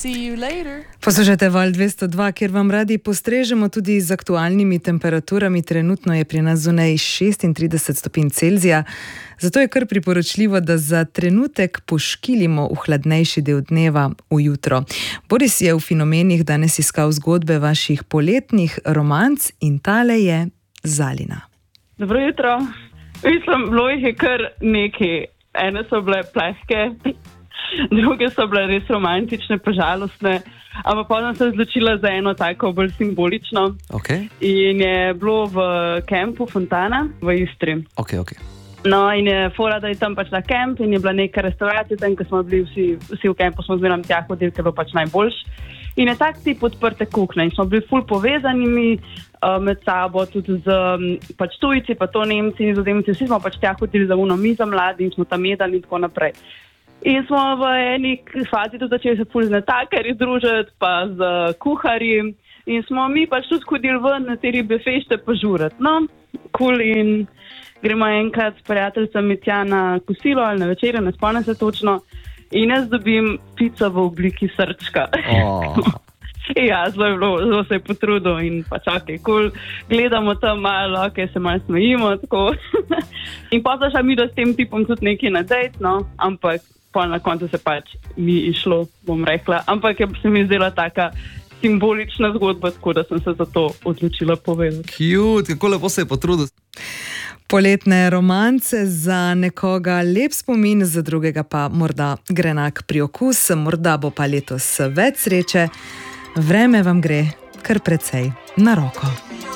Poslušajte Val 202, kjer vam radi postrežemo tudi z aktualnimi temperaturami. Trenutno je pri nas zunaj 36 stopinj Celzija, zato je kar priporočljivo, da za trenutek poškilimo v hladnejši del dneva ujutro. Boris je v Fenomenih danes iskal zgodbe vaših poletnih romanc in tale je Zalina. Dobro jutro. Mislim, bilo jih je kar nekaj. Ene so bile plehke, druge so bile res romantične, pa žalostne, ampak potem sem se odločila za eno tako bolj simbolično. Okay. In je bilo v kempu Fontana v Istri. Okay. No, in je fora, da je tam pač na kemp in je bila neka restauracija, tam, ko smo bili vsi v kempu, smo zmeraj tja hodili, ker je bilo pač najboljš. In je tak tip odprte kuhne in smo bili ful povezanimi med sabo, tudi z pač tujci, pa to Nemci, Nizozemci, vsi smo pač tja hodili za uno mizo mladi in smo tam jedali in tako naprej. In smo v eni fazi tudi začeli se ful z natakarji družiti, pa z kuharji in smo mi pač tudi hodili ven na te ribe fešte požurati. No, cool, in gremo enkrat s prijateljicami tja na kosilo ali na večerjo, ne spomnim se točno. In jaz dobim pico v obliki srčka. Ja, zelo se je potrudil in pa čakaj, cool. Gledamo tam malo, se malo smejimo, tako. In pa šla mi s tem tipom tudi nekaj na dejt, no, ampak pa na koncu se pač ni išlo, bom rekla. Ampak se mi zdela taka simbolična zgodba, tako da sem se za to odločila povedati. Cute, kako lepo se je potrudil. Poletne romance, za nekoga lep spomin, za drugega pa morda grenak priokus, morda bo pa letos več sreče. Vreme vam gre kar precej na roko.